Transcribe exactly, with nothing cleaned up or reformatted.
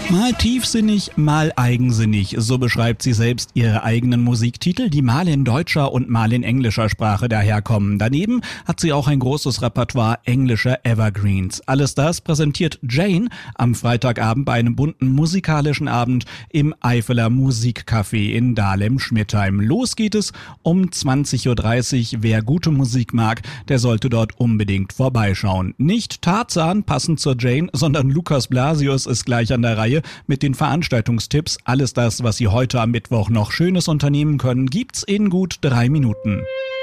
Mal tiefsinnig, mal eigensinnig, so beschreibt sie selbst ihre eigenen Musiktitel, die mal in deutscher und mal in englischer Sprache daherkommen. Daneben hat sie auch ein großes Repertoire englischer Evergreens. Alles das präsentiert Jane am Freitagabend bei einem bunten musikalischen Abend im Eifeler Musikcafé in Dahlem-Schmidtheim. Los geht es um zwanzig Uhr dreißig. Wer gute Musik mag, der sollte dort unbedingt vorbeischauen. Nicht Tarzan, passend zur Jane, sondern Lukas Blasius ist gleich an der Reihe mit den Veranstaltungstipps. Alles das, was Sie heute am Mittwoch noch Schönes unternehmen können, gibt's in gut drei Minuten.